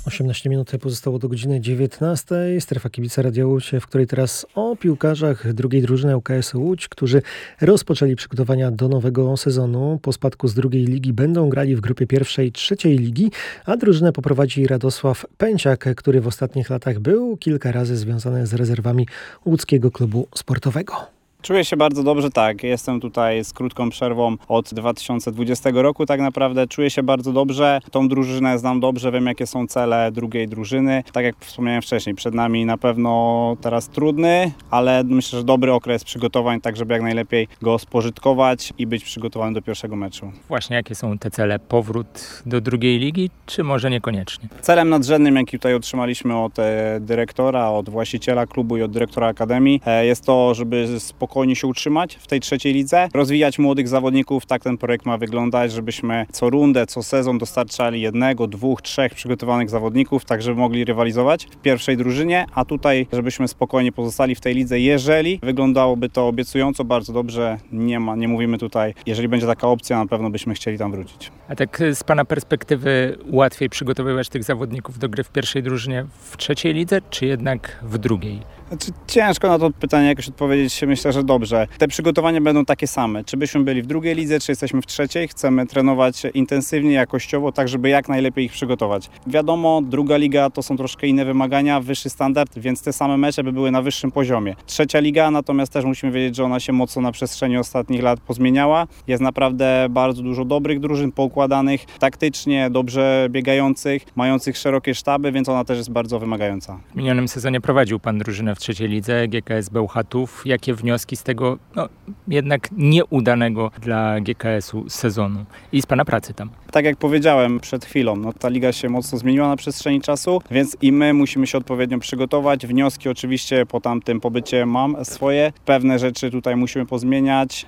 18 minut pozostało do godziny 19. Strefa Kibica Radia Łódź, w której teraz o piłkarzach drugiej drużyny ŁKS Łódź, którzy rozpoczęli przygotowania do nowego sezonu. Po spadku z drugiej ligi będą grali w grupie pierwszej trzeciej ligi, a drużynę poprowadzi Radosław Pęciak, który w ostatnich latach był kilka razy związany z rezerwami łódzkiego klubu sportowego. Czuję się bardzo dobrze, tak. Jestem tutaj z krótką przerwą od 2020 roku tak naprawdę. Czuję się bardzo dobrze. Tą drużynę znam dobrze, wiem jakie są cele drugiej drużyny. Tak jak wspomniałem wcześniej, przed nami na pewno teraz trudny, ale myślę, że dobry okres przygotowań, tak żeby jak najlepiej go spożytkować i być przygotowany do pierwszego meczu. Właśnie jakie są te cele? Powrót do drugiej ligi, czy może niekoniecznie? Celem nadrzędnym, jaki tutaj otrzymaliśmy od dyrektora, od właściciela klubu i od dyrektora akademii, jest to, żeby spokojnie się utrzymać w tej trzeciej lidze, rozwijać młodych zawodników, tak ten projekt ma wyglądać, żebyśmy co rundę, co sezon dostarczali 1, 2, 3 przygotowanych zawodników, tak żeby mogli rywalizować w pierwszej drużynie, a tutaj żebyśmy spokojnie pozostali w tej lidze, jeżeli wyglądałoby to obiecująco, bardzo dobrze, nie mówimy tutaj, jeżeli będzie taka opcja, na pewno byśmy chcieli tam wrócić. A tak z Pana perspektywy łatwiej przygotowywać tych zawodników do gry w pierwszej drużynie w trzeciej lidze, czy jednak w drugiej? Ciężko na to pytanie jakoś odpowiedzieć, myślę, że dobrze. Te przygotowania będą takie same. Czy byśmy byli w drugiej lidze, czy jesteśmy w trzeciej? Chcemy trenować intensywnie, jakościowo, tak żeby jak najlepiej ich przygotować. Wiadomo, druga liga to są troszkę inne wymagania, wyższy standard, więc te same mecze by były na wyższym poziomie. Trzecia liga, natomiast też musimy wiedzieć, że ona się mocno na przestrzeni ostatnich lat pozmieniała. Jest naprawdę bardzo dużo dobrych drużyn, poukładanych taktycznie, dobrze biegających, mających szerokie sztaby, więc ona też jest bardzo wymagająca. W minionym sezonie prowadził Pan drużynę w trzeciej lidze, GKS Bełchatów. Jakie wnioski z tego jednak nieudanego dla GKS-u sezonu i z Pana pracy tam? Tak jak powiedziałem przed chwilą, ta liga się mocno zmieniła na przestrzeni czasu, więc i my musimy się odpowiednio przygotować. Wnioski oczywiście po tamtym pobycie mam swoje. Pewne rzeczy tutaj musimy pozmieniać,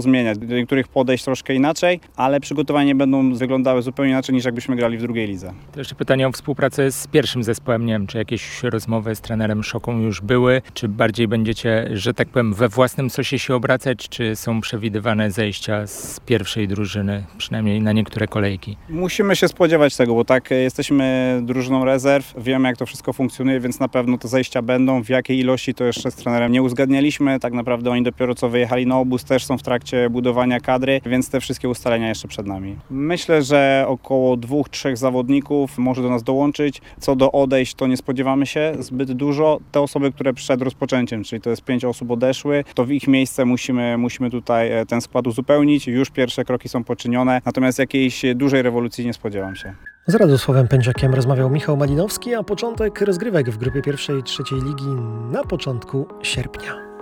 do niektórych podejść troszkę inaczej, ale przygotowania będą wyglądały zupełnie inaczej niż jakbyśmy grali w drugiej lidze. To jeszcze pytanie o współpracę z pierwszym zespołem. Nie wiem, czy jakieś rozmowy z trenerem Szoką już były, czy bardziej będziecie, że tak powiem, we własnym sosie się obracać, czy są przewidywane zejścia z pierwszej drużyny, przynajmniej na niektóre kolejki? Musimy się spodziewać tego, bo tak jesteśmy drużyną rezerw, wiemy jak to wszystko funkcjonuje, więc na pewno te zejścia będą. W jakiej ilości to jeszcze z trenerem nie uzgadnialiśmy. Tak naprawdę oni dopiero co wyjechali na obóz, też są w trakcie budowania kadry, więc te wszystkie ustalenia jeszcze przed nami. Myślę, że około 2-3 zawodników może do nas dołączyć. Co do odejść, to nie spodziewamy się zbyt dużo. Te osoby, które przed rozpoczęciem, czyli to jest 5 osób odeszły, to w ich miejsce musimy tutaj ten skład uzupełnić. Już pierwsze kroki są poczynione, natomiast jakiejś dużej rewolucji nie spodziewam się. Z Radosławem Pęciakiem rozmawiał Michał Malinowski, a początek rozgrywek w grupie pierwszej trzeciej ligi na początku sierpnia.